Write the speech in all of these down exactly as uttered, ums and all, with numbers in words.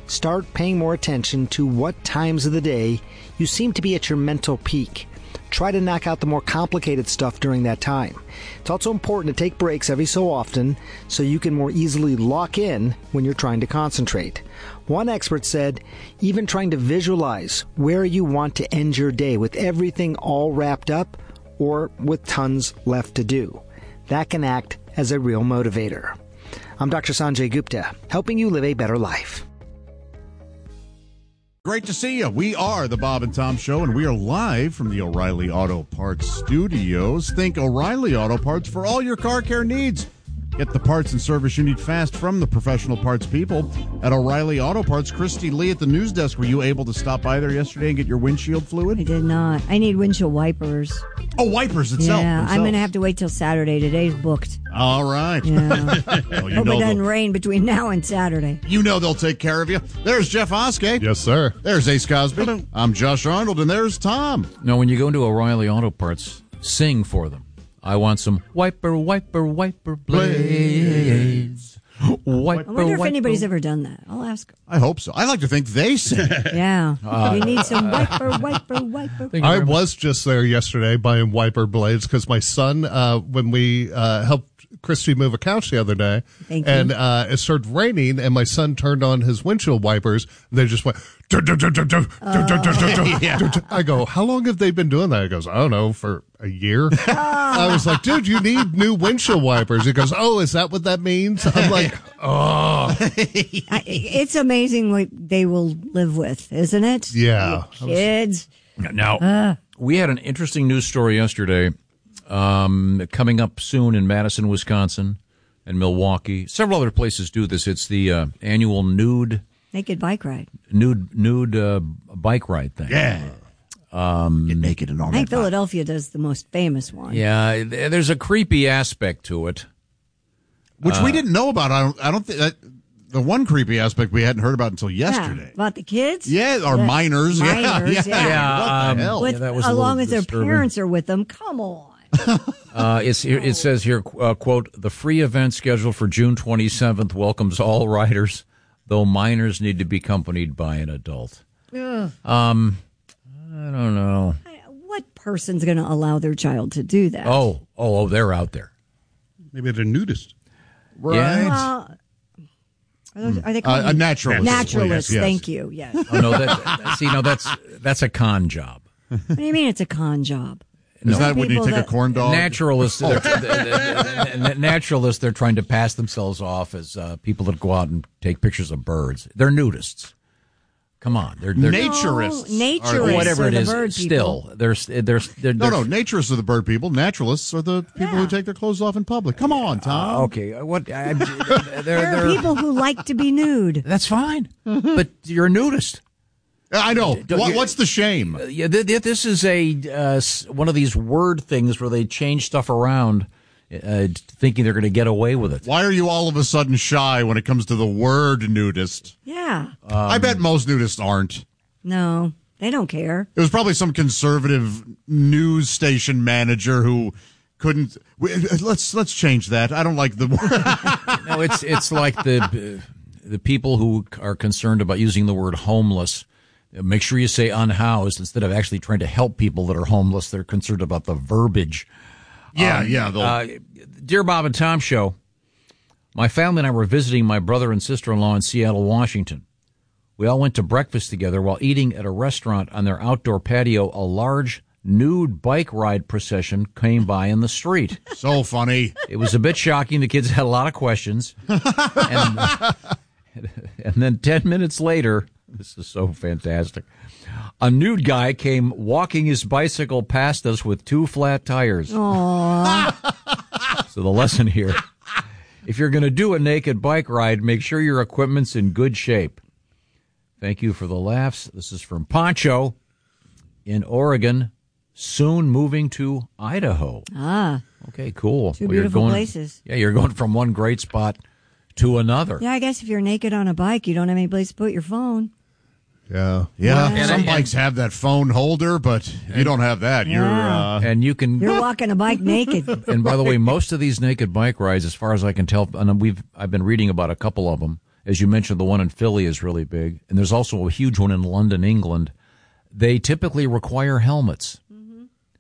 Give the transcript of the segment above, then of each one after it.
Start paying more attention to what times of the day you seem to be at your mental peak. Try to knock out the more complicated stuff during that time. It's also important to take breaks every so often so you can more easily lock in when you're trying to concentrate. One expert said, even trying to visualize where you want to end your day with everything all wrapped up or with tons left to do. That can act as a real motivator. I'm Doctor Sanjay Gupta, helping you live a better life. Great to see you. We are the Bob and Tom Show, and we are live from the O'Reilly Auto Parts studios. Think O'Reilly Auto Parts for all your car care needs. Get the parts and service you need fast from the professional parts people at O'Reilly Auto Parts. Christy Lee at the news desk. Were you able to stop by there yesterday and get your windshield fluid? I did not. I need windshield wipers. Oh, wipers itself. Yeah, themselves. I'm going to have to wait till Saturday. Today's booked. All right. Yeah. well, you Hope know it doesn't they'll- rain between now and Saturday. You know they'll take care of you. There's Jeff Oskey. Yes, sir. There's Ace Cosby. I'm Josh Arnold, and there's Tom. Now, when you go into O'Reilly Auto Parts, sing for them. I want some wiper, wiper, wiper blades. Wiper, I wonder if wiper. anybody's ever done that. I'll ask. I hope so. I like to think they sing. Yeah. Uh, you need some wiper, wiper, wiper. Thank you I very much. was just there yesterday buying wiper blades because my son, uh, when we uh, helped Christy move a couch the other day, Thank you. and uh, it started raining, and my son turned on his windshield wipers, and they just went. "Duh, duh, duh, duh, duh, duh, duh, duh, duh, duh, duh." I go, how long have they been doing that? He goes, I don't know, for a year. I was like, dude, you need new windshield wipers. He goes, oh, is that what that means? I'm like, oh, I, it's amazing what they will live with, isn't it? yeah. You kids. Now, Uh. we had an interesting news story yesterday um, coming up soon in Madison, Wisconsin, and Milwaukee. Several other places do this. It's the uh, annual nude Naked bike ride. nude nude uh, bike ride thing. Yeah. Um, Get naked and all I that. think Philadelphia does the most famous one. Yeah, th- there's a creepy aspect to it. Which we didn't know about. I don't, I don't think that the one creepy aspect we hadn't heard about until yesterday. Yeah, about the kids? Yeah, or Yeah. minors. Yeah, Minors, yeah. yeah. What um, the hell? With, Yeah, that was a as little long as their disturbing. parents are with them. Come on. Uh, it's here, it says here, uh, quote, the free event scheduled for June twenty-seventh welcomes all riders, though minors need to be accompanied by an adult. Ugh. Um, I don't know. What person's going to allow their child to do that? Oh, oh, oh, they're out there. Maybe they're nudist. Right. Well, are, those, are they called Uh, a naturalist. Naturalists, Yes, yes. thank you. Yes. Oh, no, that, see, no, that's that's a con job. What do you mean it's a con job? Is that when you People take a that- corn dog? Naturalists, they're, they're- they're- naturalists, they're trying to pass themselves off as uh, people that go out and take pictures of birds. They're nudists. Come on, they're, they're Naturists. No, naturists are- whatever are it the is. bird Still, people. they're they're, they're, No, they're no, naturists are the bird people. Naturalists are the people Yeah. who take their clothes off in public. Come on, Tom. Okay, what? I, they're, There are they're, people who like to be nude. That's fine, but you're a nudist. I know. Don't What, you- what's the shame? Yeah, th- th- this is a uh, s- one of these word things where they change stuff around, uh, thinking they're going to get away with it. Why are you all of a sudden shy when it comes to the word nudist? Yeah. I bet most nudists aren't. No, they don't care. It was probably some conservative news station manager who couldn't. we- Let's let's change that. I don't like the word. No, it's it's like the uh, the people who are concerned about using the word homeless. Make sure you say unhoused instead of actually trying to help people that are homeless. They're concerned about the verbiage. Yeah, yeah. they'll- Uh, Dear Bob and Tom Show, my family and I were visiting my brother and sister-in-law in Seattle, Washington. We all went to breakfast together while eating at a restaurant on their outdoor patio. A large nude bike ride procession came by in the street. So funny. It was a bit shocking. The kids had a lot of questions. And, and then ten minutes later, this is so fantastic, a nude guy came walking his bicycle past us with two flat tires. Aww. So the lesson here, if you're going to do a naked bike ride, make sure your equipment's in good shape. Thank you for the laughs. This is from Poncho in Oregon, soon moving to Idaho. Ah. Okay, cool. Two Well, you're beautiful going- places. Yeah, you're going from one great spot to another. Yeah, I guess if you're naked on a bike, you don't have any place to put your phone. Yeah. Yeah, Yeah. some And- bikes have that phone holder, but if you don't have that, you're. Yeah. Uh, And you can, You're walking a bike naked. and by the way, most of these naked bike rides, as far as I can tell, and we've I've been reading about a couple of them, as you mentioned, the one in Philly is really big, and there's also a huge one in London, England. They typically require helmets. Mm-hmm.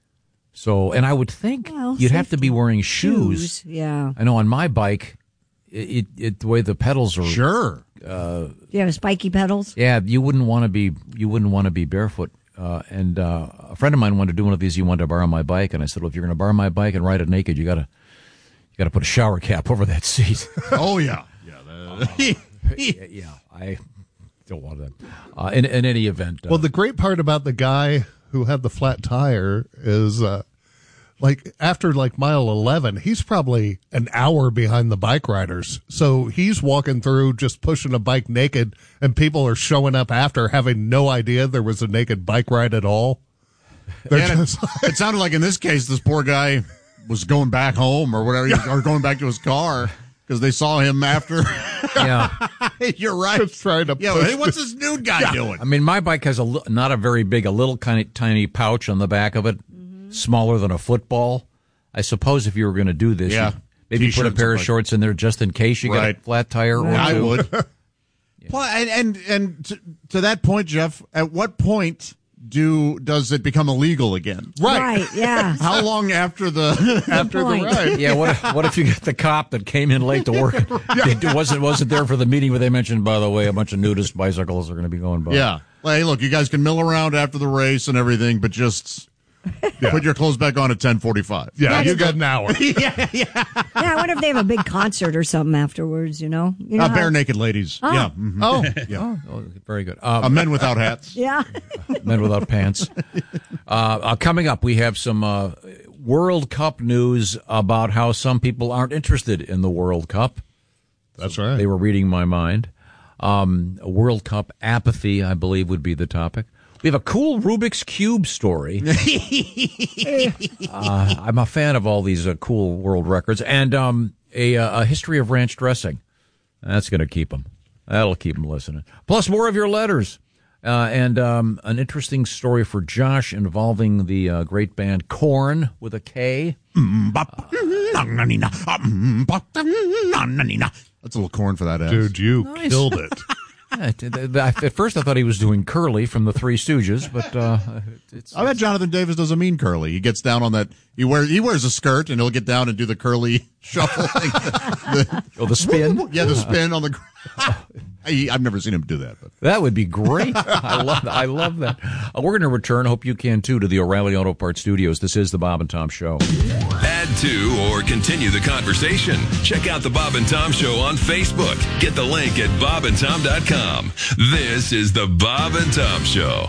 So, and I would think well, you'd safety. have to be wearing shoes. shoes. Yeah. I know on my bike, it, it, it the way the pedals are. Sure. Uh, Do you have spiky pedals? yeah, you wouldn't want to be. You wouldn't want to be barefoot. Uh, and uh, a friend of mine wanted to do one of these. He wanted to borrow my bike, and I said, "Well, if you're going to borrow my bike and ride it naked, you gotta, you gotta put a shower cap over that seat." Oh yeah, yeah. That, yeah, yeah, I don't want that. Uh, in in any event, uh, Well, the great part about the guy who had the flat tire is, uh, like, after like mile eleven, he's probably an hour behind the bike riders. So he's walking through just pushing a bike naked, and people are showing up after having no idea there was a naked bike ride at all. They're and just it, it sounded like in this case, this poor guy was going back home or whatever, Yeah. or going back to his car because they saw him after. yeah. You're right. just trying to Yeah, push hey, what's this nude guy doing? I mean, my bike has a li- not a very big, a little kind of tiny pouch on the back of it, mm-hmm. smaller than a football. I suppose if you were going to do this, Yeah. you'd maybe T-shirts put a pair of like- shorts in there just in case you Right. got a flat tire. Or I two. would. Well, and and, and to, to that point, Jeff, at what point do does it become illegal again? Right, yeah. How long after the after the point. ride. Yeah, what if, what if you get the cop that came in late to work? It wasn't wasn't there for the meeting where they mentioned, by the way, a bunch of nudist bicycles are going to be going by. Yeah. Well, hey, look, you guys can mill around after the race and everything, but just Yeah. put your clothes back on at ten forty-five. Yeah, you got an hour. Yeah, I wonder if they have a big concert or something afterwards, you know? You know Uh, how- bare naked ladies. Yeah. mhm. Oh, Yeah. Oh, very good. Uh, Um, men without hats. Yeah. Men without pants. Uh, uh, coming up, we have some uh, World Cup news about how some people aren't interested in the World Cup. that's right. They were reading my mind. Um, a World Cup apathy, I believe, would be the topic. We have a cool Rubik's Cube story. uh, I'm a fan of all these uh, cool world records. And um, a, uh, a history of ranch dressing. That's going to keep them. That'll keep them listening. Plus more of your letters. Uh, and um, an interesting story for Josh involving the uh, great band Korn with a K. That's a little corn for that ass. Dude, you Nice. killed it. Yeah, t- th- th- At first, I thought he was doing Curly from the Three Stooges, but uh, it's, I bet Jonathan Davis does a mean curly. He gets down on that. He wears he wears a skirt and he'll get down and do the curly shuffle. thing. the, oh, the spin. yeah, the spin on the. I, I've never seen him do that. But That would be great. I love that. I love that. Uh, we're going to return. Hope you can too to the O'Reilly Auto Parts Studios. This is the Bob and Tom Show. Add to or continue the conversation. Check out the Bob and Tom Show on Facebook. Get the link at bob and tom dot com. This is the Bob and Tom Show.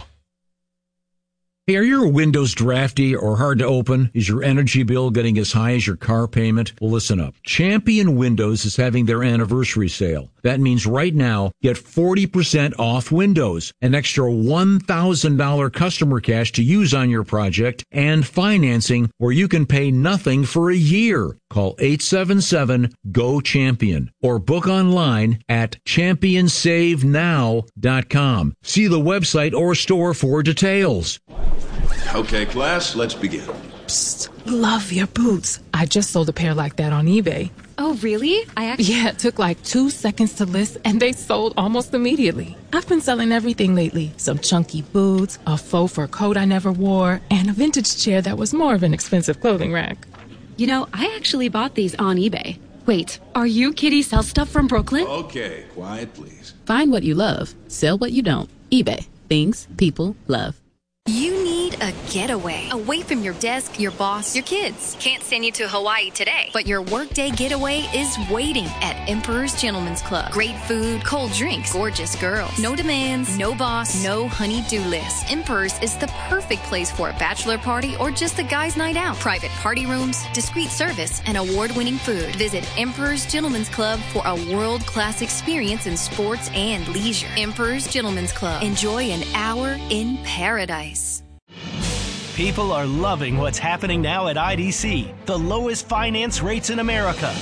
Hey, are your windows drafty or hard to open? Is your energy bill getting as high as your car payment? Well, listen up. Champion Windows is having their anniversary sale. That means right now, get forty percent off windows, an extra one thousand dollars customer cash to use on your project, and financing where you can pay nothing for a year. Call eight seven seven, G O CHAMPION or book online at champion save now dot com. See the website or store for details. Okay, class, let's begin. Psst, love your boots. I just sold a pair like that on eBay. Oh, really? I actually... Yeah, it took like two seconds to list, and they sold almost immediately. I've been selling everything lately. Some chunky boots, a faux fur coat I never wore, and a vintage chair that was more of an expensive clothing rack. You know, I actually bought these on eBay. Wait, are you Kitty Sell Stuff from Brooklyn? Okay, quiet, please. Find what you love. Sell what you don't. eBay. Things people love. You need a getaway. Away from your desk, your boss, your kids. Can't send you to Hawaii today, but your workday getaway is waiting at Emperor's Gentleman's Club. Great food, cold drinks, gorgeous girls. No demands, no boss, no honey-do list. Emperor's is the perfect place for a bachelor party or just a guy's night out. Private party rooms, discreet service, and award-winning food. Visit Emperor's Gentleman's Club for a world-class experience in sports and leisure. Emperor's Gentleman's Club. Enjoy an hour in paradise. People are loving what's happening now at I D C. The lowest finance rates in America.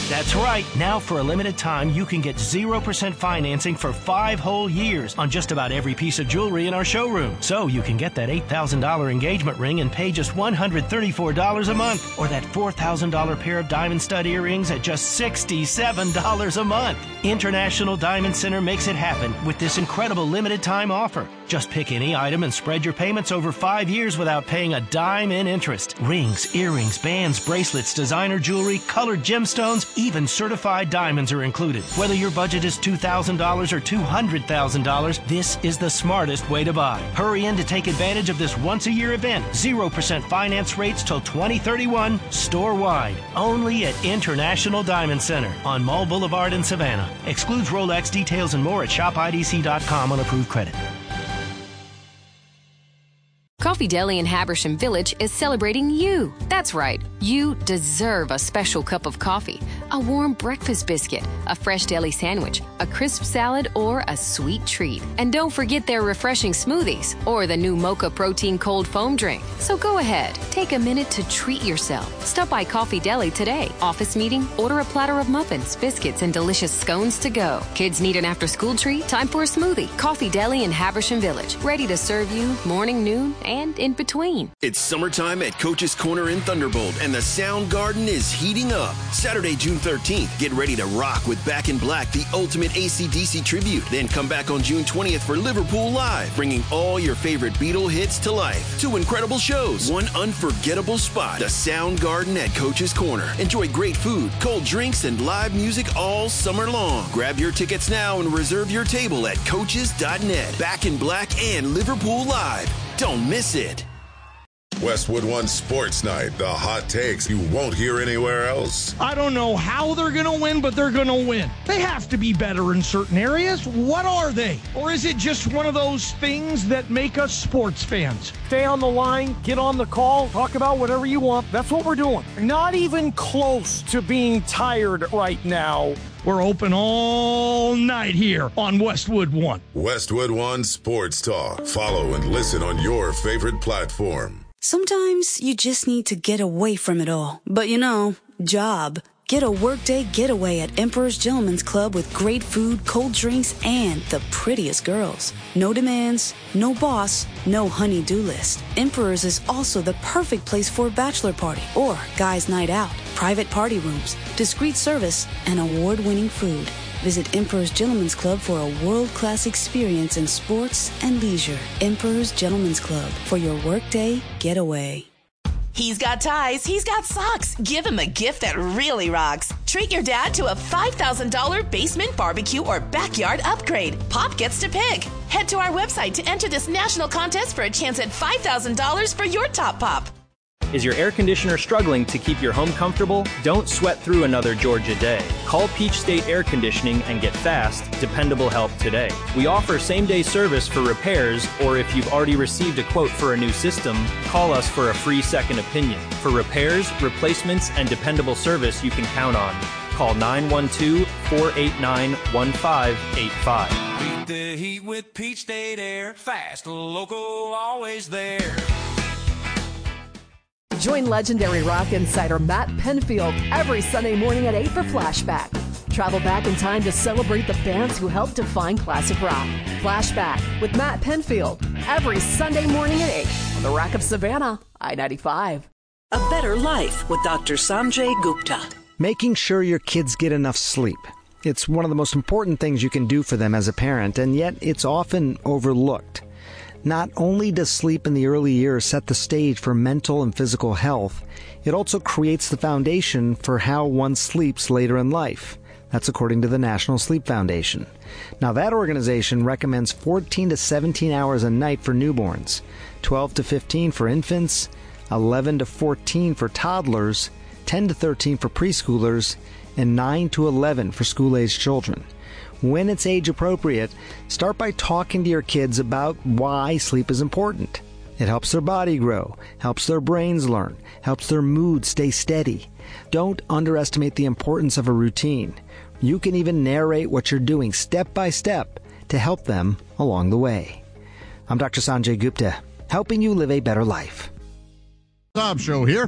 That's right. Now, for a limited time, you can get zero percent financing for five whole years on just about every piece of jewelry in our showroom. So you can get that eight thousand dollars engagement ring and pay just one hundred thirty-four dollars a month, or that four thousand dollars pair of diamond stud earrings at just sixty-seven dollars a month. International Diamond Center makes it happen with this incredible limited time offer. Just pick any item and spread your payments over five years without paying a dime in interest. Rings, earrings, bands, bracelets, designer jewelry, colored gemstones, even certified diamonds are included. Whether your budget is two thousand dollars or two hundred thousand dollars, this is the smartest way to buy. Hurry in to take advantage of this once-a-year event. zero percent finance rates till twenty thirty-one, store-wide. Only at International Diamond Center on Mall Boulevard in Savannah. Excludes Rolex. Details and more at shop I D C dot com on approved credit. Coffee Deli in Habersham Village is celebrating you. That's right. You deserve a special cup of coffee, a warm breakfast biscuit, a fresh deli sandwich, a crisp salad, or a sweet treat. And don't forget their refreshing smoothies or the new Mocha Protein Cold Foam drink. So go ahead, take a minute to treat yourself. Stop by Coffee Deli today. Office meeting? Order a platter of muffins, biscuits, and delicious scones to go. Kids need an after-school treat? Time for a smoothie. Coffee Deli in Habersham Village. Ready to serve you morning, noon, and and in between. It's summertime at Coach's Corner in Thunderbolt, and the Sound Garden is heating up. Saturday, June thirteenth, get ready to rock with Back in Black, the ultimate A C D C tribute. Then come back on June twentieth for Liverpool Live, bringing all your favorite Beatle hits to life. Two incredible shows, one unforgettable spot. The Sound Garden at Coach's Corner. Enjoy great food, cold drinks, and live music all summer long. Grab your tickets now and reserve your table at coaches dot net. Back in Black and Liverpool Live. Don't miss it. Westwood One Sports Night, the hot takes you won't hear anywhere else. I don't know how they're going to win, but they're going to win. They have to be better in certain areas. What are they? Or is it just one of those things that make us sports fans? Stay on the line, get on the call, talk about whatever you want. That's what we're doing. Not even close to being tired right now. We're open all night here on Westwood One. Westwood One Sports Talk. Follow and listen on your favorite platform. Sometimes you just need to get away from it all. But you know, job. Get a workday getaway at Emperor's Gentleman's Club with great food, cold drinks, and the prettiest girls. No demands, no boss, no honey-do list. Emperor's is also the perfect place for a bachelor party or guys' night out. Private party rooms, discreet service, and award-winning food. Visit Emperor's Gentleman's Club for a world-class experience in sports and leisure. Emperor's Gentleman's Club for your workday getaway. He's got ties, he's got socks. Give him a gift that really rocks. Treat your dad to a five thousand dollars basement barbecue or backyard upgrade. Pop gets to pick. Head to our website to enter this national contest for a chance at five thousand dollars for your top pop. Is your air conditioner struggling to keep your home comfortable? Don't sweat through another Georgia day. Call Peach State Air Conditioning and get fast, dependable help today. We offer same-day service for repairs, or if you've already received a quote for a new system, call us for a free second opinion. For repairs, replacements, and dependable service you can count on. Call nine one two, four eight nine, one five eight five. Beat the heat with Peach State Air. Fast, local, always there. Join legendary rock insider Matt Penfield every Sunday morning at eight for Flashback. Travel back in time to celebrate the bands who helped define classic rock. Flashback with Matt Penfield every Sunday morning at eight on the Rock of Savannah, I ninety-five. A better life with Doctor Sanjay Gupta. Making sure your kids get enough sleep. It's one of the most important things you can do for them as a parent, and yet it's often overlooked. Not only does sleep in the early years set the stage for mental and physical health, it also creates the foundation for how one sleeps later in life. That's according to the National Sleep Foundation. Now, that organization recommends fourteen to seventeen hours a night for newborns, twelve to fifteen for infants, eleven to fourteen for toddlers, ten to thirteen for preschoolers, and nine to eleven for school-aged children. When it's age appropriate, start by talking to your kids about why sleep is important. It helps their body grow, helps their brains learn, helps their mood stay steady. Don't underestimate the importance of a routine. You can even narrate what you're doing step by step to help them along the way. I'm Doctor Sanjay Gupta, helping you live a better life. Tom Show here.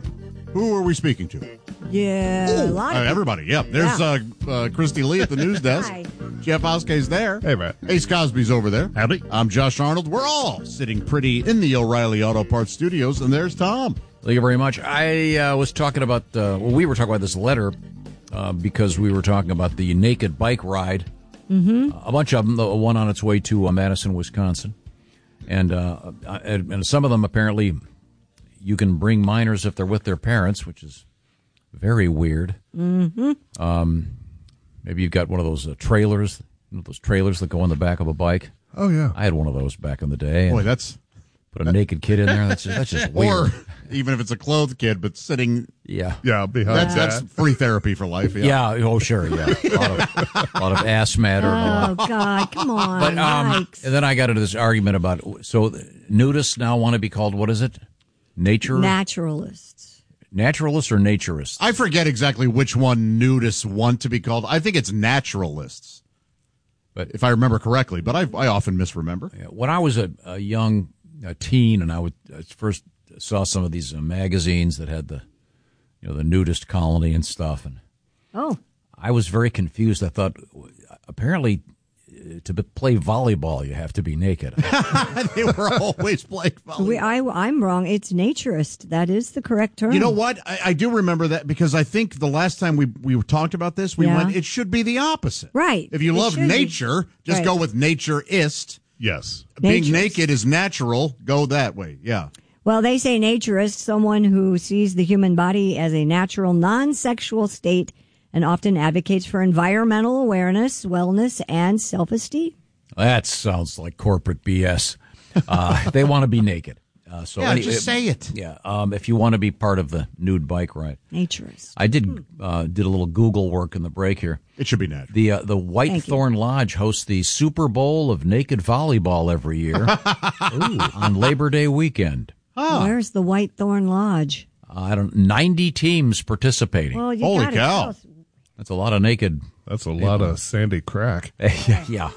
Who are we speaking to? Yeah, a lot of Uh, everybody, yeah. There's Yeah. Uh, uh, Christy Lee at the news desk. Hi. Jeff Oskey's there. Hey, Matt. Ace Cosby's over there. Howdy. I'm Josh Arnold. We're all sitting pretty in the O'Reilly Auto Parts studios, and there's Tom. Thank you very much. I uh, was talking about, uh, well, we were talking about this letter uh, because we were talking about the naked bike ride. Mm-hmm. A bunch of them, the one on its way to uh, Madison, Wisconsin. And, uh, and and some of them, apparently, you can bring minors if they're with their parents, which is very weird. Mm-hmm. Um, maybe you've got one of those uh, trailers, you know, those trailers that go on the back of a bike. Oh, yeah. I had one of those back in the day. Boy, and that's... Put a naked kid in there. That's just, that's just weird. Or even if it's a clothed kid, but sitting... Yeah. Yeah, behind That's, that. that's free therapy for life. Yeah. Yeah. Oh, sure. Yeah. A lot of, a lot of ass matter. Oh, God, come on. But um, Yikes. and then I got into this argument about so nudists now want to be called, what is it? Nature Naturalists. naturalists or naturists? I forget exactly which one nudists want to be called. I think it's naturalists, but if I remember correctly. But I, I often misremember. When I was a, a young a teen, and I would I first saw some of these uh, magazines that had the, you know, the nudist colony and stuff, and Oh. I was very confused. I thought apparently uh, to be, play volleyball you have to be naked. They were always playing volleyball. We, I, I'm wrong. It's naturist. That is the correct term. You know what? I, I do remember that because I think the last time we, we talked about this, we Yeah. went, it should be the opposite. Right. If you It love should be. nature, just Right. go with natureist. Yes. Being Naturist. naked is natural. Go that way. Yeah. Well, they say naturist, someone who sees the human body as a natural, non-sexual state and often advocates for environmental awareness, wellness, and self-esteem. That sounds like corporate B S. Uh, they want to be naked. Uh, so Yeah, any- just say it. Yeah, um, if you want to be part of the nude bike ride. Naturist. I did uh, did a little Google work in the break here. It should be natural. The uh, the White Thank you. Thorn Lodge hosts the Super Bowl of naked volleyball every year Ooh, on Labor Day weekend. Where's the White Thorn Lodge? Uh, I don't. Ninety teams participating. Well, you Holy gotta cow. tell us. That's a lot of naked. That's a lot of sandy crack. yeah, yeah.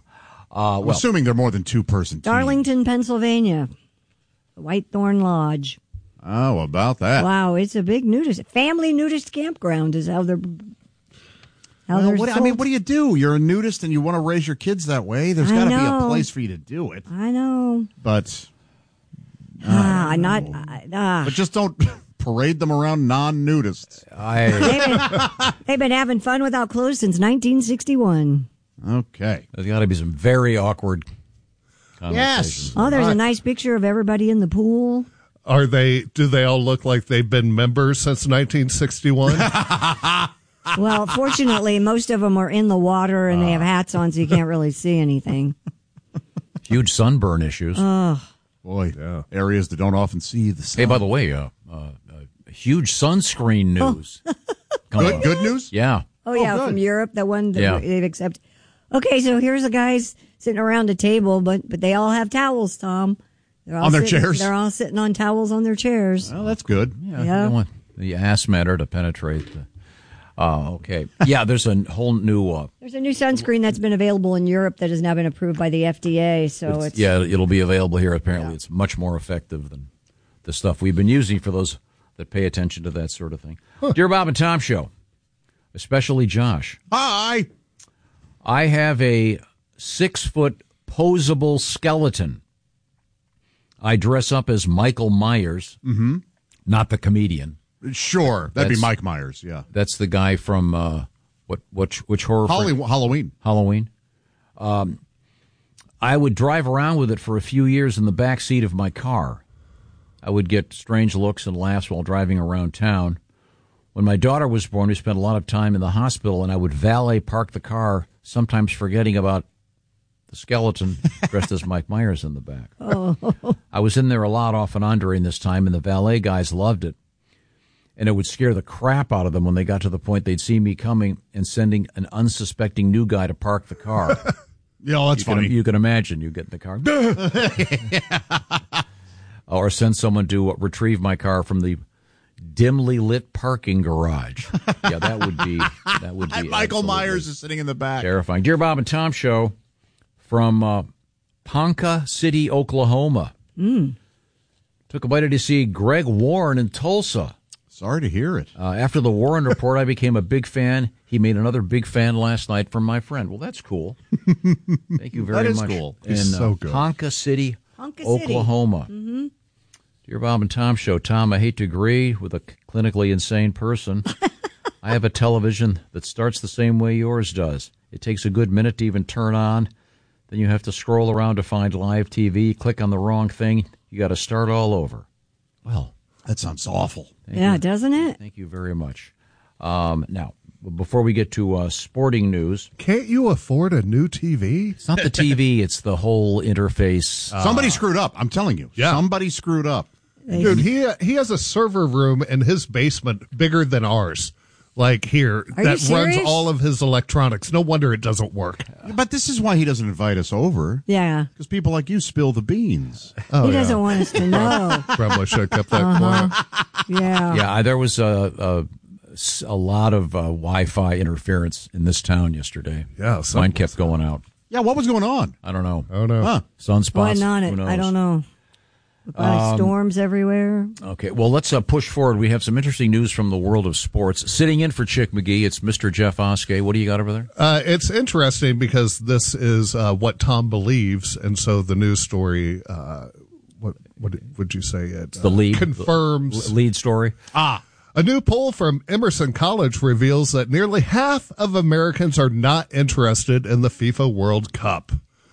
Uh, I'm well, assuming they're more than two person teams. Darlington, Pennsylvania. The White Thorn Lodge. Oh, about that. Wow, it's a big nudist family nudist campground is how they're how Well, they're what, I sold. mean, what do you do? You're a nudist and you want to raise your kids that way. There's I got to be know. a place for you to do it. I know. But Ah, not uh, ah. but just don't parade them around non-nudists. I They've been, they've been having fun without clothes since nineteen sixty-one. Okay. there's got to be some very awkward. Yes. Oh, there's a nice picture of everybody in the pool. Are they? Do they all look like they've been members since nineteen sixty-one? Well, fortunately, most of them are in the water and they have hats on, so you can't really see anything. Huge sunburn issues. Oh, Boy, areas that don't often see the sun. Hey, by the way, uh, uh, uh, huge sunscreen news. Coming Good, up. good news? Yeah. oh yeah, good. from Europe, the one that Yeah. they've accepted. Okay, so here's the guys sitting around a table, but but they all have towels, Tom. They're all On their sitting- chairs? They're all sitting on towels on their chairs. Well, that's good. Yeah. Yeah. You don't want the ass matter to penetrate the. Oh, okay. Yeah, there's a whole new. Uh, There's a new sunscreen that's been available in Europe that has now been approved by the F D A. So it's, yeah, it'll be available here. Apparently, it's much more effective than the stuff we've been using for those that pay attention to that sort of thing. Dear Bob and Tom Show, especially Josh. Hi. I have a six-foot posable skeleton. I dress up as Michael Myers, Mm-hmm. not the comedian. Sure. That'd That's- be Mike Myers, yeah. That's the guy from uh, what? Which which horror? Holly, fran- Halloween. Halloween. Um, I would drive around with it for a few years in the back seat of my car. I would get strange looks and laughs while driving around town. When my daughter was born, we spent a lot of time in the hospital, and I would valet park the car, sometimes forgetting about the skeleton dressed as Mike Myers in the back. Oh. I was in there a lot off and on during this time, and the valet guys loved it. And it would scare the crap out of them when they got to the point they'd see me coming and sending an unsuspecting new guy to park the car. Yeah, well, that's you can, funny. you can imagine you get in the car. Or send someone to retrieve my car from the dimly lit parking garage. Yeah, that would be that would be And Michael absolutely Myers is sitting in the back. terrifying. Dear Bob and Tom Show from uh, Ponca City, Oklahoma. Mm. Took a bite to see Greg Warren in Tulsa. Sorry to hear it. Uh, after the Warren Report, I became a big fan. He made another big fan last night from my friend. Well, that's cool. Thank you very That is much. cool. In He's so uh, good. Ponca City, Ponca City. Oklahoma. Mm-hmm. Dear Bob and Tom Show, Tom, I hate to agree with a clinically insane person. I have a television that starts the same way yours does. It takes a good minute to even turn on. Then you have to scroll around to find live T V, click on the wrong thing. You got to start all over. Well, that sounds awful. Thank Yeah, you. doesn't it? Thank you very much. Um, now, before we get to uh, sporting news. Can't you afford a new T V? It's not the T V, it's the whole interface. Uh, Somebody screwed up. I'm telling you. Yeah. Somebody screwed up. Dude, he he has a server room in his basement bigger than ours. Like here, Are that you runs serious? all of his electronics. No wonder it doesn't work. But this is why he doesn't invite us over. Yeah. Because people like you spill the beans. Oh, he yeah. doesn't want us to know. Probably should have kept that Uh-huh. quiet. Yeah. Yeah, there was a, a, a lot of uh, Wi-Fi interference in this town yesterday. Yeah, mine kept going out. Yeah, what was going on? I don't know. Oh, no. Huh. Sunspots. Wasn't on Who it. knows? I don't know. Probably Um, storms everywhere. Okay, well, let's uh, push forward. We have some interesting news from the world of sports. Sitting in for Chick McGee, it's Mister Jeff Oskey. What do you got over there? Uh, it's interesting because this is uh, what Tom believes, and so the news story. Uh, what what would you say? It The lead uh, confirms the lead story. Ah, a new poll from Emerson College reveals that nearly half of Americans are not interested in the FIFA World Cup.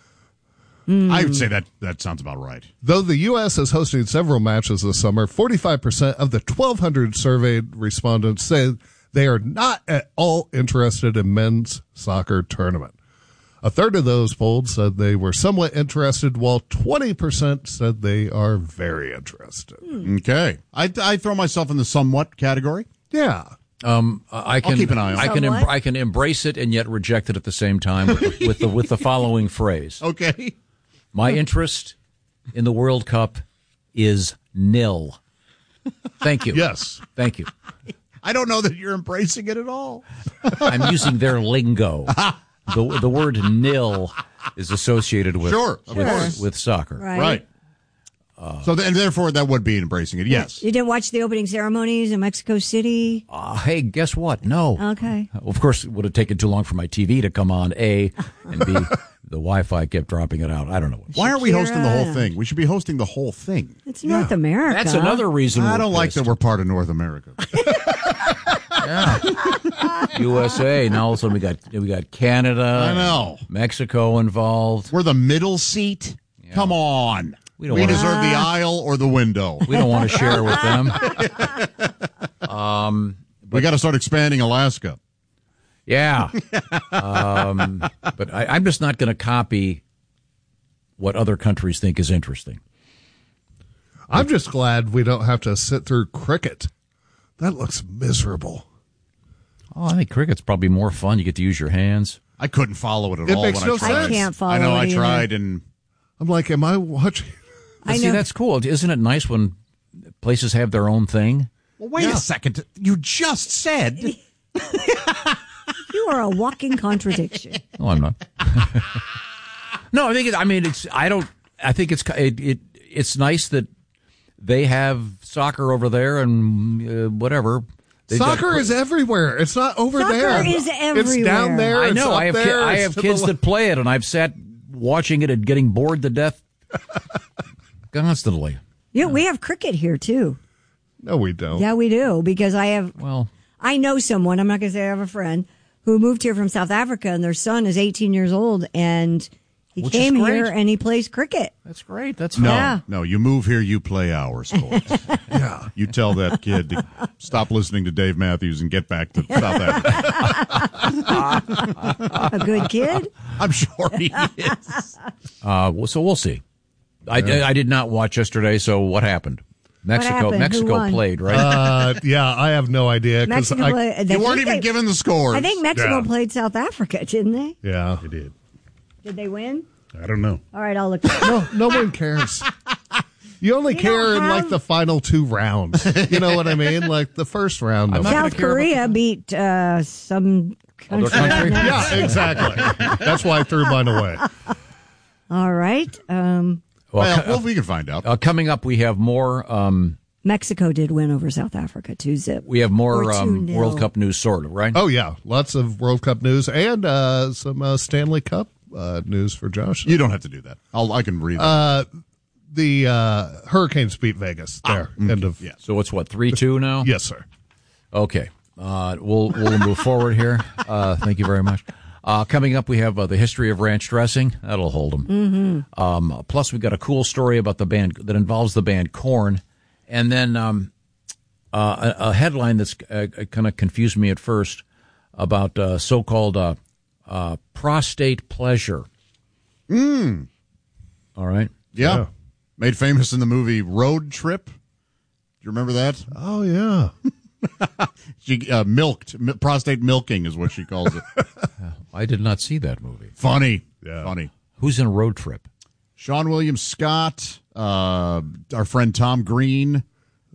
I would say that that sounds about right. Though the U S is hosting several matches this summer, forty-five percent of the twelve hundred surveyed respondents said they are not at all interested in men's soccer tournament. A third of those polled said they were somewhat interested, while twenty percent said they are very interested. Okay. I, I throw myself in the somewhat category. Yeah. Um, I can keep an eye on I it. can em- Somewhat. I can embrace it and yet reject it at the same time with the, with the with the following phrase. Okay. My interest in the World Cup is nil. Thank you. Yes. Thank you. I don't know that you're embracing it at all. I'm using their lingo. The the word nil is associated with Sure, of with, course. with soccer. Right. Right. so, th- and therefore, that would be embracing it. Yes. You didn't watch the opening ceremonies in Mexico City? Uh, hey, guess what? No. Okay. Of course, it would have taken too long for my T V to come on, A, and B, the Wi-Fi kept dropping it out. I don't know. What. Why aren't we hosting the whole Shakira. thing? We should be hosting the whole thing. It's North America. That's another reason I we're don't like pissed. that we're part of North America. U S A. Now all of a sudden we got we got Canada. I know. Mexico involved. We're the middle seat. Come on. We We, don't wanna- deserve the aisle or the window. We don't want to share with them. Um, we got to start expanding Alaska. yeah. Um, but I, I'm just not going to copy what other countries think is interesting. I'm just glad we don't have to sit through cricket. That looks miserable. Oh, I think cricket's probably more fun. You get to use your hands. I couldn't follow it at It all makes when no I tried. sense. I can't follow I know it I either. tried, and I'm like, am I watching? I See, know. that's cool. Isn't it nice when places have their own thing? well, wait a second. You just said You are a walking contradiction. No, I'm not. No, I think it, I mean it's. I don't. I think it's it, it. It's nice that they have soccer over there and uh, whatever. They've got- Soccer is everywhere. It's not over Soccer there. is It's down everywhere. there. I it's know. up I have. ki- there, I it's have to the kids le- that play it, and I've sat watching it and getting bored to death constantly. Yeah, we have cricket here too. No, we don't. Yeah, we do because I have. Well, I know someone. I'm not going to say I have a friend who moved here from South Africa, and their son is eighteen years old, and he Which is came great. here and he plays cricket. that's great. That's no, fine. Yeah. no. You move here, you play our sport. Yeah. You tell that kid to stop listening to Dave Matthews and get back to South Africa. A good kid. I'm sure he is. Uh, well, so we'll see. I, I did not watch yesterday. So what happened? Mexico. happened? Who Mexico won? played, right? Uh, yeah, I have no idea. 'cause Mexico. I, play, I You think weren't even they- given the scores. I think Mexico Yeah. played South Africa, didn't they? yeah. They did. Did they win? I don't know. All right, I'll look. No, no one cares. You only You care don't in like have- the final two rounds. You know what I mean? Like the first round. I'm no not one- gonna South care about- Korea beat uh, some Other country. country? Yeah, exactly. That's why I threw mine away. All right. Um, Well, co- well, we can find out. Uh, coming up, we have more um, Mexico did win over South Africa, two zip. We have more Or um, two nil. World Cup news, sort of, right? Oh, yeah. Lots of World Cup news and uh, some uh, Stanley Cup uh, news for Josh. You don't have to do that. I'll, I can read it. Uh, the uh, Hurricanes beat Vegas. There. Ah, End of. Yeah. So it's what, three two now? Yes, sir. Okay. Uh, we'll we'll move forward here. Uh, thank you very much. Uh, coming up, we have uh, the history of ranch dressing. That'll hold them. Mm-hmm. Um, plus, we've got a cool story about the band that involves the band Korn. And then um, uh, a, a headline that's uh, kind of confused me at first about uh, so-called uh, uh, prostate pleasure. Mm. All right. Yeah. Yeah. Made famous in the movie Road Trip. Do you remember that? Oh, yeah. She uh, milked. Mi- prostate milking is what she calls it. I did not see that movie. Funny. Yeah. Funny. Who's in Road Trip? Sean William Scott, uh, our friend Tom Green.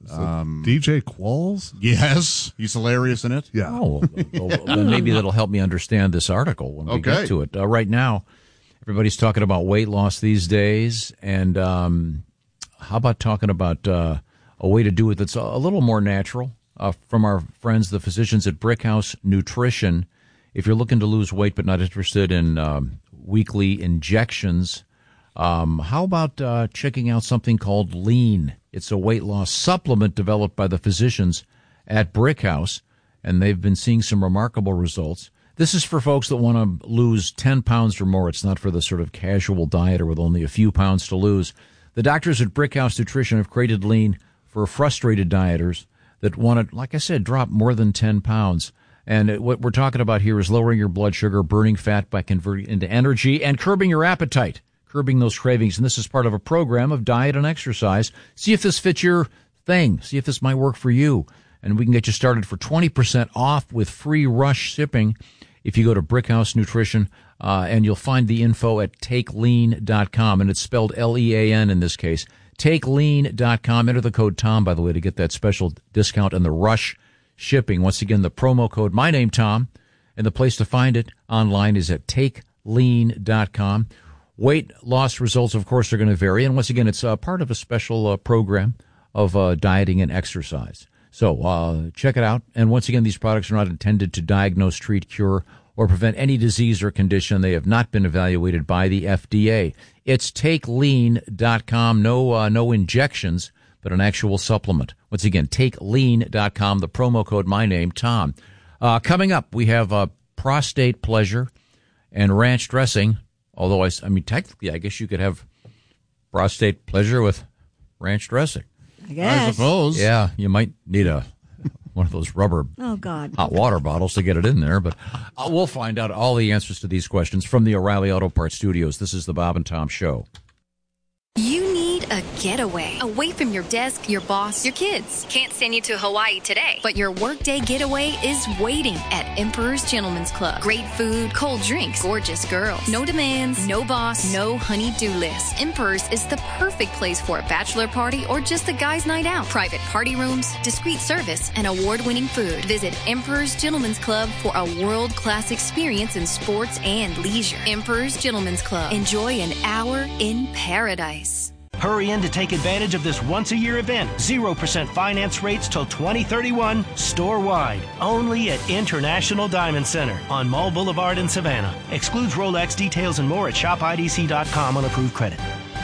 Um, D J Qualls? Yes. He's hilarious in it. Yeah. Oh, well, well, then maybe that'll help me understand this article when we Okay. get to it. Uh, right now, everybody's talking about weight loss these days, and um, how about talking about uh, a way to do it that's a, a little more natural? Uh, from our friends, the physicians at Brickhouse Nutrition. If you're looking to lose weight but not interested in um, weekly injections, um, how about uh, checking out something called Lean? It's a weight loss supplement developed by the physicians at Brickhouse, and they've been seeing some remarkable results. This is for folks that want to lose ten pounds or more. It's not for the sort of casual dieter with only a few pounds to lose. The doctors at Brickhouse Nutrition have created Lean for frustrated dieters that want to, like I said, drop more than ten pounds. And it, what we're talking about here is lowering your blood sugar, burning fat by converting it into energy, and curbing your appetite, curbing those cravings. And this is part of a program of diet and exercise. See if this fits your thing. See if this might work for you. And we can get you started for twenty percent off with free rush shipping if you go to Brickhouse Nutrition, uh, and you'll find the info at take lean dot com. And it's spelled L E A N in this case. take lean dot com. Enter the code Tom, by the way, to get that special discount and the rush shipping. Once again, the promo code, my name, Tom, and the place to find it online is at take lean dot com. Weight loss results, of course, are going to vary. And once again, it's uh, part of a special uh, program of uh, dieting and exercise. So uh, check it out. And once again, these products are not intended to diagnose, treat, cure, or prevent any disease or condition. They have not been evaluated by the F D A. It's take lean dot com. No, uh, no injections, but an actual supplement. Once again, take lean dot com. The promo code, my name, Tom. Uh, coming up, we have uh, prostate pleasure and ranch dressing. Although, I, I mean, technically, I guess you could have prostate pleasure with ranch dressing. I guess. I suppose. Yeah, you might need a one of those rubber Oh, God. hot water bottles to get it in there. But uh, we'll find out all the answers to these questions from the O'Reilly Auto Parts Studios. This is the Bob and Tom Show. You need a getaway away from your desk, your boss, your kids. Can't send you to Hawaii today, but your workday getaway is waiting at Emperor's Gentleman's Club. Great food, cold drinks, gorgeous girls. No demands, no boss, no honey-do list. Emperor's is the perfect place for a bachelor party or just a guy's night out. Private party rooms, discreet service, and award-winning food. Visit Emperor's Gentleman's Club for a world-class experience in sports and leisure. Emperor's Gentleman's Club. Enjoy an hour in paradise. Hurry in to take advantage of this once-a-year event. zero percent finance rates till twenty thirty-one, store-wide. Only at International Diamond Center on Mall Boulevard in Savannah. Excludes Rolex. Details and more at shop I D C dot com on approved credit.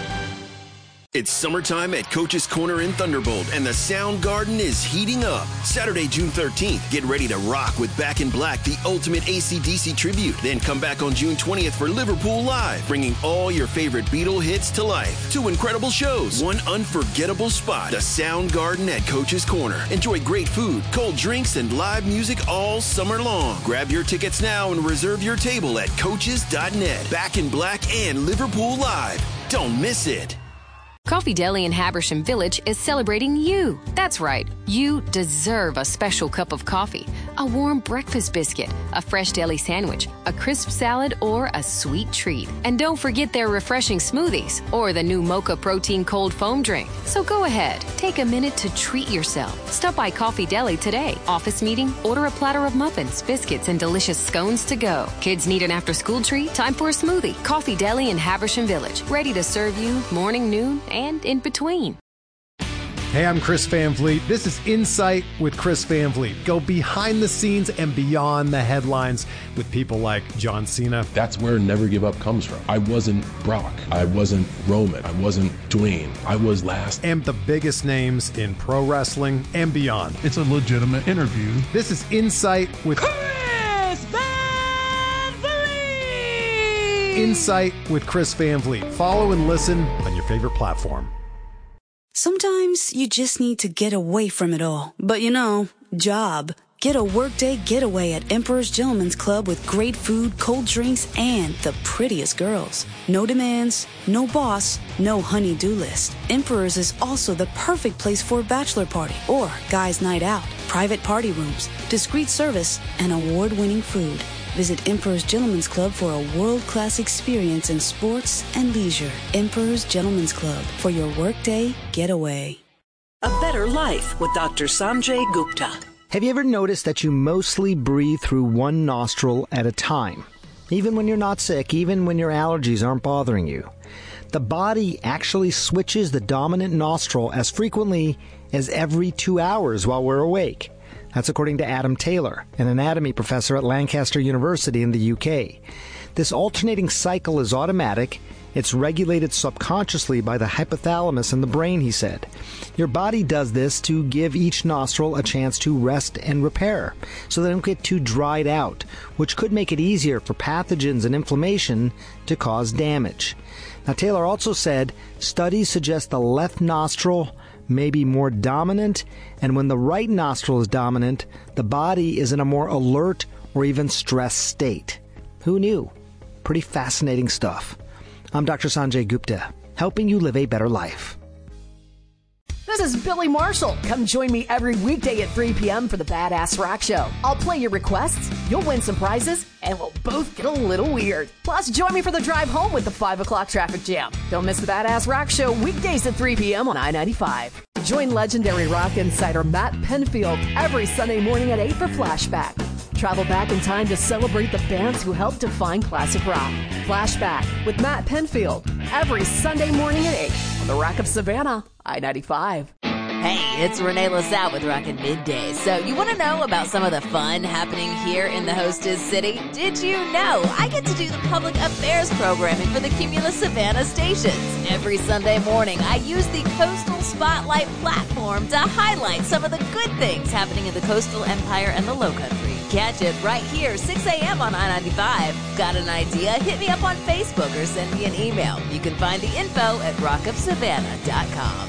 It's summertime at Coach's Corner in Thunderbolt, and the Sound Garden is heating up. Saturday, June thirteenth, get ready to rock with Back in Black, the ultimate A C D C tribute. Then come back on June twentieth for Liverpool Live, bringing all your favorite Beatle hits to life. Two incredible shows, one unforgettable spot, the Sound Garden at Coach's Corner. Enjoy great food, cold drinks, and live music all summer long. Grab your tickets now and reserve your table at coaches dot net. Back in Black and Liverpool Live. Don't miss it. Coffee Deli in Habersham Village is celebrating you. That's right. You deserve a special cup of coffee, a warm breakfast biscuit, a fresh deli sandwich, a crisp salad, or a sweet treat. And don't forget their refreshing smoothies or the new Mocha Protein Cold Foam drink. So go ahead, take a minute to treat yourself. Stop by Coffee Deli today. Office meeting? Order a platter of muffins, biscuits, and delicious scones to go. Kids need an after-school treat? Time for a smoothie. Coffee Deli in Habersham Village. Ready to serve you morning, noon, and in between. Hey, I'm Chris Van Vliet. This is Insight with Chris Van Vliet. Go behind the scenes and beyond the headlines with people like John Cena. That's where Never Give Up comes from. I wasn't Brock. I wasn't Roman. I wasn't Dwayne. I was last. And the biggest names in pro wrestling and beyond. It's a legitimate interview. This is Insight with Chris Van Vliet! Insight with Chris Van Vliet. Follow and listen on your favorite platform. Sometimes you just need to get away from it all. But you know, job. Get a workday getaway at Emperor's Gentleman's Club with great food, cold drinks, and the prettiest girls. No demands, no boss, no honey-do list. Emperor's is also the perfect place for a bachelor party or guys' night out. Private party rooms, discreet service, and award-winning food. Visit Emperor's Gentleman's Club for a world-class experience in sports and leisure. Emperor's Gentleman's Club for your workday getaway. A better life with Doctor Sanjay Gupta. Have you ever noticed that you mostly breathe through one nostril at a time? Even when you're not sick, even when your allergies aren't bothering you. The body actually switches the dominant nostril as frequently as every two hours while we're awake. That's according to Adam Taylor, an anatomy professor at Lancaster University in the U K. This alternating cycle is automatic. It's regulated subconsciously by the hypothalamus in the brain, he said. Your body does this to give each nostril a chance to rest and repair, so they don't get too dried out, which could make it easier for pathogens and inflammation to cause damage. Now, Taylor also said studies suggest the left nostril may be more dominant, and when the right nostril is dominant, the body is in a more alert or even stressed state. Who knew? Pretty fascinating stuff. I'm Doctor Sanjay Gupta, helping you live a better life. This is Billy Marshall. Come join me every weekday at three p.m. for the Badass Rock Show. I'll play your requests, you'll win some prizes, and we'll both get a little weird. Plus, join me for the drive home with the five o'clock traffic jam. Don't miss the Badass Rock Show weekdays at three p.m. on I ninety-five. Join legendary rock insider Matt Penfield every Sunday morning at eight for Flashback. Travel back in time to celebrate the bands who helped define classic rock. Flashback with Matt Penfield every Sunday morning at eight on the Rock of Savannah, I ninety-five. Hey, it's Renee LaSalle with Rockin' Midday. So you want to know about some of the fun happening here in the hostess city? Did you know I get to do the public affairs programming for the Cumulus Savannah stations? Every Sunday morning, I use the Coastal Spotlight platform to highlight some of the good things happening in the coastal empire and the lowcountry. Catch it right here, six a.m. on I ninety-five. Got an idea? Hit me up on Facebook or send me an email. You can find the info at rock of savannah dot com.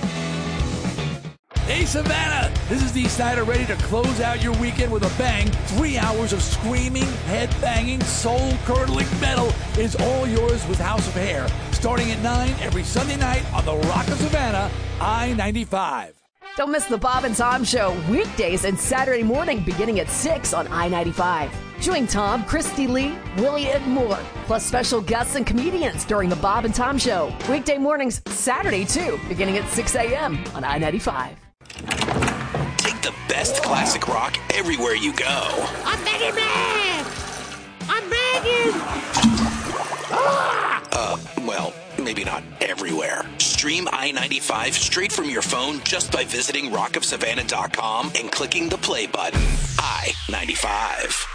Hey, Savannah! This is Dee Snider, ready to close out your weekend with a bang. Three hours of screaming, head-banging, soul-curdling metal is all yours with House of Hair. Starting at nine every Sunday night on the Rock of Savannah, I ninety-five. Don't miss the Bob and Tom Show weekdays and Saturday morning beginning at six on I ninety-five. Join Tom, Christy Lee, Willie, and more, plus special guests and comedians during the Bob and Tom Show. Weekday mornings, Saturday too, beginning at six a.m. on I ninety-five. Take the best classic rock everywhere you go. I'm begging, man! I'm begging! Ah! Uh, well, maybe not everywhere. Stream I ninety-five straight from your phone just by visiting rock of savannah dot com and clicking the play button. I ninety-five.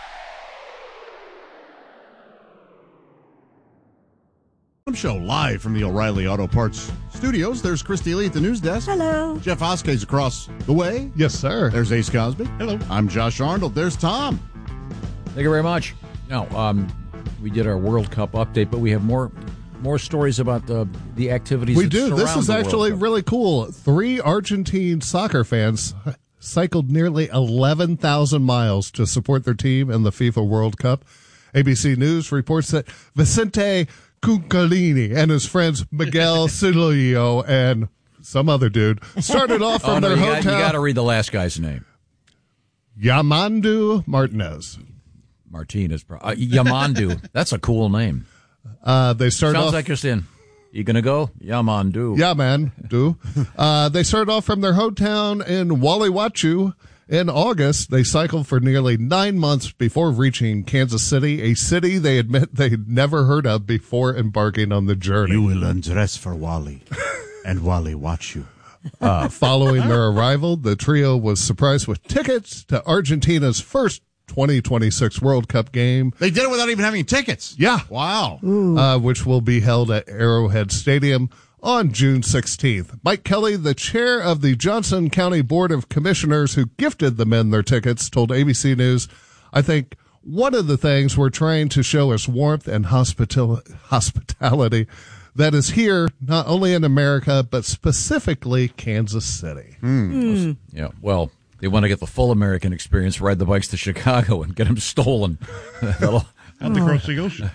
Show live from the O'Reilly Auto Parts studios. There's Christy Lee at the news desk. Hello. Jeff Hoskay's across the way. Yes, sir. There's Ace Cosby. Hello. I'm Josh Arnold. There's Tom. Thank you very much. Now, um, we did our World Cup update, but we have more more stories about the the activities. We that do. This surround is the World actually Cup. really cool. Three Argentine soccer fans cycled nearly eleven thousand miles to support their team in the FIFA World Cup. A B C News reports that Vicente Cuccolini and his friends Miguel Cilio and some other dude started off from oh, no, their you hotel. Got, you got to read the last guy's name. Yamandu Martinez. Martinez. Uh, Yamandu. That's a cool name. Uh, they started Sounds off, like you're saying, you going to go? Yamandu. Yeah, man, do. uh, they started off from their hometown in Waliwachu. In August, they cycled for nearly nine months before reaching Kansas City, a city they admit they'd never heard of before embarking on the journey. You will undress for Wally, and Wally watch you. Uh, following their arrival, the trio was surprised with tickets to Argentina's first twenty twenty-six World Cup game. They did it without even having tickets. Yeah. Wow. Uh, which will be held at Arrowhead Stadium on June sixteenth. Mike Kelly, the chair of the Johnson County Board of Commissioners who gifted the men their tickets, told A B C News, I think one of the things we're trying to show is warmth and hospital- hospitality that is here, not only in America, but specifically Kansas City. Mm. Yeah, well, they want to get the full American experience, ride the bikes to Chicago and get them stolen. That'll have to cross the ocean.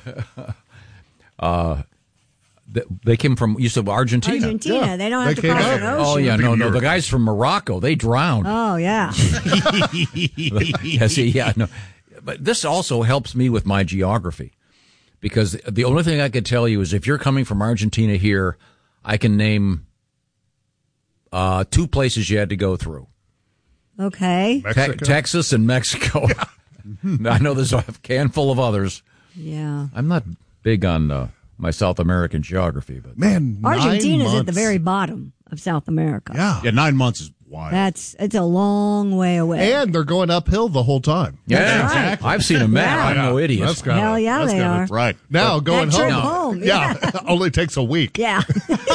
Uh, they, they came from, you said Argentina. Argentina. Yeah. They don't have They to cross came an up. ocean. Oh, yeah, no, no. The guys from Morocco, they drowned. Oh, yeah. yeah, see, yeah, no. But this also helps me with my geography, because the only thing I could tell you is if you're coming from Argentina here, I can name uh, two places you had to go through. Okay. Te- Texas and Mexico. I know there's a handful of others. Yeah. I'm not big on uh, my South American geography, but man, Argentina's at the very bottom of South America. Yeah. Yeah, nine months is wild. That's it's a long way away. And they're going uphill the whole time. Yeah, That's right. exactly. I've seen a map. Yeah. I'm no idiot. That's gotta- Hell yeah, that's they gotta- are. Right. Now going That home. trip home, Yeah. Only takes a week. Yeah.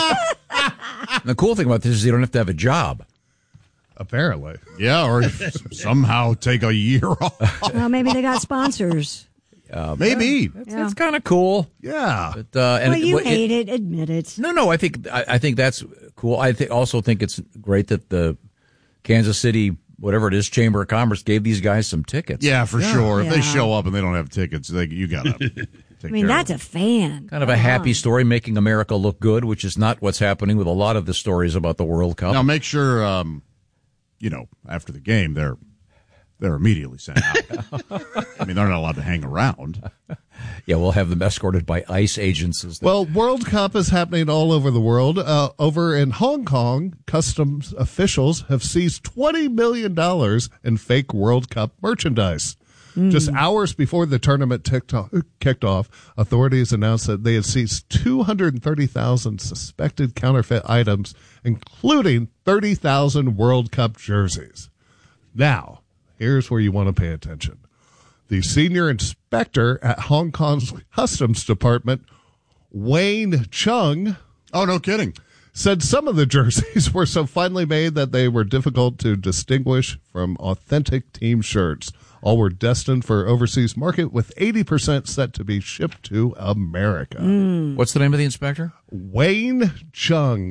The cool thing about this is you don't have to have a job. Apparently. Yeah, or somehow take a year off. Well, maybe they got sponsors. Uh, Maybe. That's, Yeah. that's kind of cool. Yeah. But, uh, and well, you well, it- hate it, admit it. No, no. I think I, I think that's cool. I th- also think it's great that the Kansas City, whatever it is, Chamber of Commerce gave these guys some tickets. Yeah, for sure. If Yeah. they show up and they don't have tickets, they, you got to take I mean, care that's of a fan. Kind of a happy story, making America look good, which is not what's happening with a lot of the stories about the World Cup. Now, make sure, um, you know, after the game, they're they're immediately sent out. I mean, they're not allowed to hang around. Yeah, we'll have them escorted by ICE agents. As they- Well, World Cup is happening all over the world. Uh, over in Hong Kong, customs officials have seized twenty million dollars in fake World Cup merchandise. Just hours before the tournament ticked off, kicked off, authorities announced that they had seized two hundred thirty thousand suspected counterfeit items, including thirty thousand World Cup jerseys. Now, here's where you want to pay attention. The senior inspector at Hong Kong's Customs Department, Wayne Chung, Oh, no kidding. said some of the jerseys were so finely made that they were difficult to distinguish from authentic team shirts. All were destined for overseas market, with eighty percent set to be shipped to America. What's the name of the inspector? Wayne Chung.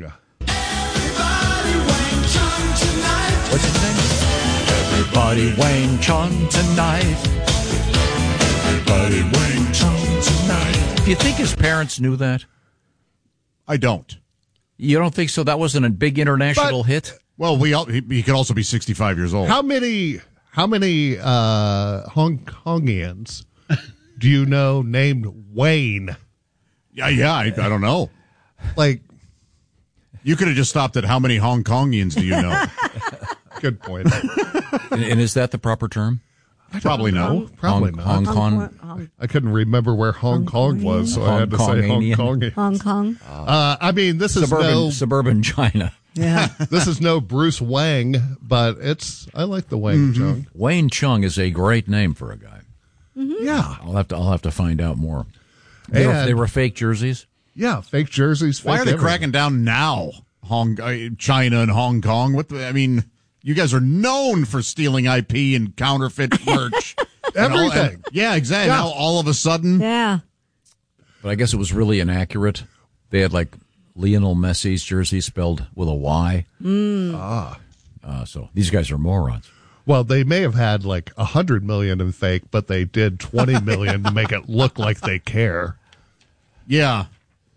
What's his name? Everybody Wayne Chung tonight. Everybody Wayne Chung tonight. Do you think his parents knew that? I don't. You don't think so? That wasn't a big international But- hit? Well, we all, he, he could also be sixty-five years old. How many how many uh, Hong Kongians do you know named Wayne? Yeah, yeah, I, I don't know. Like, You could have just stopped at how many Hong Kongians do you know? good point. And, and is that the proper term? Probably no. Probably Hong, not. Hong Kong. I couldn't remember where Hong Kong was, so I had to say Hong Hong-Kongian. Kong. Hong Kong. Uh, I mean, this is Suburban, no suburban China. Yeah. this is no Bruce Wang, but it's I like the Wang Chung. Wayne Chung is a great name for a guy. Yeah, I'll have to. I'll have to find out more. They, were, And- they were fake jerseys. yeah, fake jerseys. Why fake are they everything. cracking down now? Hong uh, China and Hong Kong. What the, I mean, you guys are known for stealing I P and counterfeit merch. And all- Everything. and- yeah, exactly. Yeah. Now all of a sudden, Yeah. But I guess it was really inaccurate. They had like Lionel Messi's jersey spelled with a Y. Ah. Uh, so these guys are morons. Well, they may have had like a hundred million in fake, but they did twenty million to make it look like they care. yeah.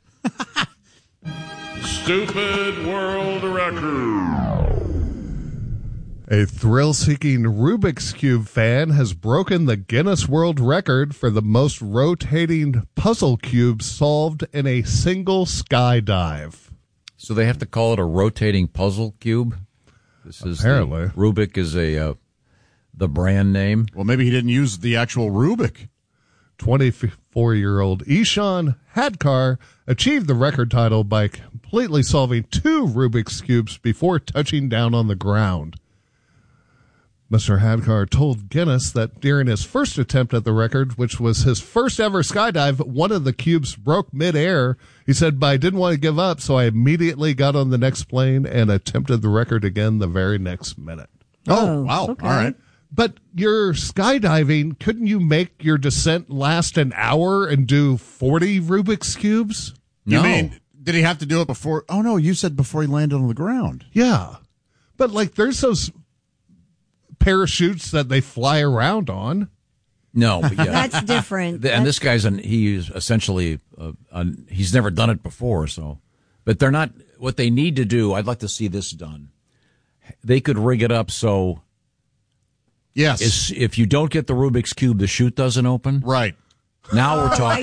Stupid world record. A thrill-seeking Rubik's Cube fan has broken the Guinness World Record for the most rotating puzzle cube solved in a single skydive. So they have to call it a rotating puzzle cube. This is Apparently. the, Rubik is a uh, the brand name. Well, maybe he didn't use the actual Rubik. twenty-four-year-old Ishan Hadkar achieved the record title by completing completely solving two Rubik's Cubes before touching down on the ground. Mister Hadkar told Guinness that during his first attempt at the record, which was his first ever skydive, one of the cubes broke midair. He said, but I didn't want to give up, so I immediately got on the next plane and attempted the record again the very next minute. Oh, wow. okay. All right. But your skydiving, couldn't you make your descent last an hour and do forty Rubik's Cubes? You No. mean, did he have to do it before? Oh, no, you said before he landed on the ground. Yeah. But, like, there's those parachutes that they fly around on. No, but yeah. That's different. The- and this guy's an he's essentially uh, an, he's never done it before, so but they're not what they need to do. I'd like to see this done. They could rig it up so yes, is, if you don't get the Rubik's Cube, the chute doesn't open. Right. Now we're talking.